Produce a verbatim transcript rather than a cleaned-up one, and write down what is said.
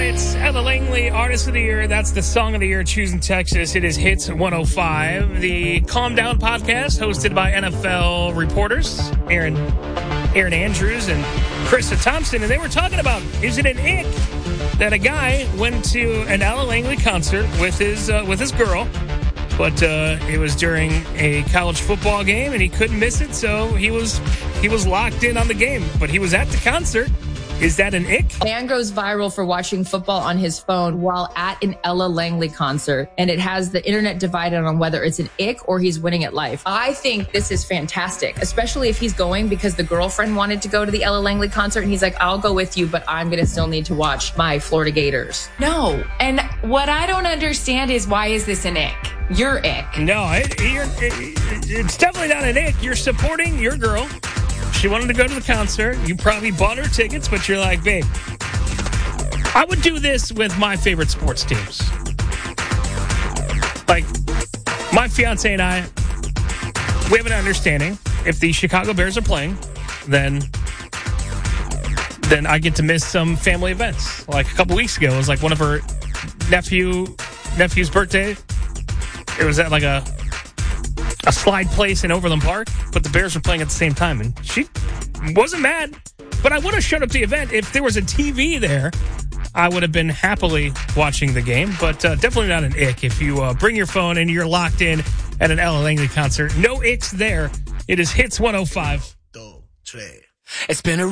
It's Ella Langley, Artist of the Year. That's the Song of the Year, choosing Texas. It is Hits one oh five, the Calm Down podcast hosted by N F L reporters Aaron, Aaron Andrews and Krista Thompson. And they were talking about, is it an ick that a guy went to an Ella Langley concert with his uh, with his girl, but uh, it was during a college football game and he couldn't miss it, so he was he was locked in on the game, but he was at the concert. Is that an ick? Man goes viral for watching football on his phone while at an Ella Langley concert, and it has the internet divided on whether it's an ick or he's winning at life. I think this is fantastic, especially if he's going because the girlfriend wanted to go to the Ella Langley concert, and he's like, I'll go with you, but I'm going to still need to watch my Florida Gators. No. And what I don't understand is, why is this an ick? Your ick. No, it, you're, it, it's definitely not an ick. You're supporting your girl. She wanted to go to the concert. You probably bought her tickets, but you're like, babe, I would do this with my favorite sports teams. Like, my fiance and I, we have an understanding. If the Chicago Bears are playing, then then I get to miss some family events. Like a couple weeks ago, it was like one of her nephew nephew's birthday. It was at like a a slide place in Overland Park, but the Bears were playing at the same time, and she wasn't mad. But I would have showed up to the event. If there was a T V there, I would have been happily watching the game, but uh, definitely not an ick. If you uh, bring your phone and you're locked in at an Ella Langley concert, no icks there. It is Hits one oh five. It's been a